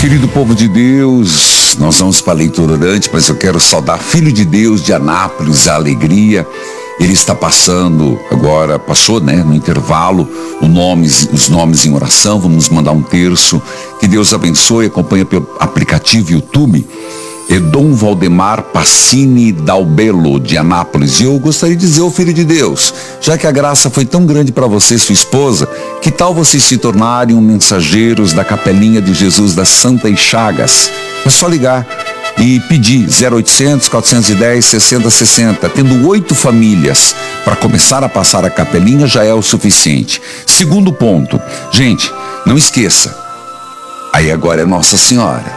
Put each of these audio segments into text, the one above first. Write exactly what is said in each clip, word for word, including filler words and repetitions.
Querido povo de Deus, nós vamos para a leitura orante, mas eu quero saudar Filho de Deus de Anápolis, a alegria. Ele está passando agora, passou, né, no intervalo, o nomes, os nomes em oração. Vamos mandar um terço. Que Deus abençoe. Acompanha pelo aplicativo YouTube. É Dom Valdemar Passini Dalbelo, de Anápolis. E eu gostaria de dizer ao Filho de Deus, já que a graça foi tão grande para você e sua esposa, que tal vocês se tornarem um mensageiros da Capelinha de Jesus das Santas Chagas? É só ligar e pedir zero oitocentos, quatrocentos e dez, sessenta sessenta. Tendo oito famílias para começar a passar a capelinha já é o suficiente. Segundo ponto, gente, não esqueça, aí agora é Nossa Senhora.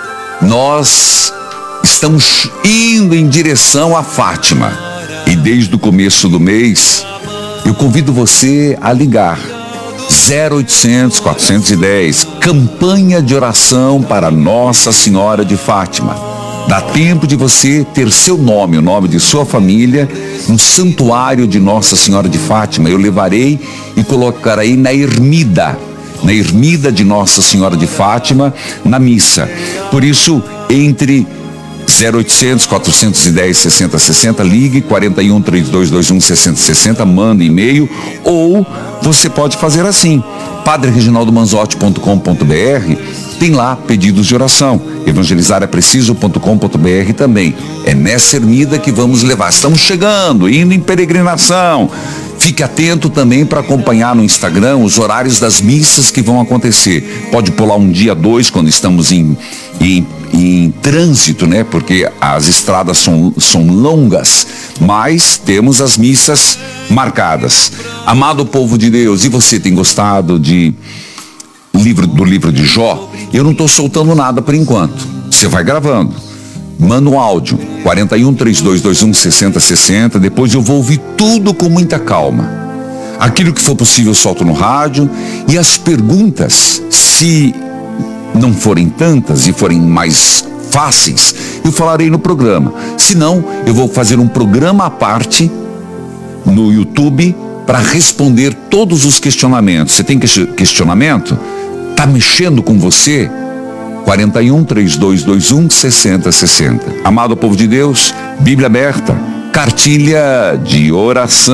Nós estamos indo em direção a Fátima e desde o começo do mês eu convido você a ligar zero oitocentos, quatrocentos e dez, campanha de oração para Nossa Senhora de Fátima. Dá tempo de você ter seu nome, o nome de sua família, no santuário de Nossa Senhora de Fátima. Eu levarei e colocarei na ermida, na ermida de Nossa Senhora de Fátima, na missa. Por isso, entre zero oitocentos, quatrocentos e dez, sessenta sessenta, ligue quarenta e um, trinta e dois, vinte e um, sessenta sessenta, manda e-mail, ou você pode fazer assim, padre reginaldo manzotti ponto com ponto br, tem lá pedidos de oração, evangelizar é preciso ponto com ponto br também. É nessa ermida que vamos levar. Estamos chegando, indo em peregrinação. Fique atento também para acompanhar no Instagram os horários das missas que vão acontecer. Pode pular um dia, dois, quando estamos em, em, em trânsito, né? Porque as estradas são, são longas, mas temos as missas marcadas. Amado povo de Deus, e você tem gostado de livro, do livro de Jó? Eu não estou soltando nada por enquanto. Você vai gravando. Manda um áudio, quarenta e um, trinta e dois, vinte e um, sessenta sessenta, depois eu vou ouvir tudo com muita calma. Aquilo que for possível eu solto no rádio, e as perguntas, se não forem tantas e forem mais fáceis, eu falarei no programa. Se não, eu vou fazer um programa à parte no YouTube para responder todos os questionamentos. Você tem questionamento? Tá mexendo com você? quarenta e um, trinta e dois, vinte e um, sessenta sessenta. Amado povo de Deus, Bíblia aberta, cartilha de oração.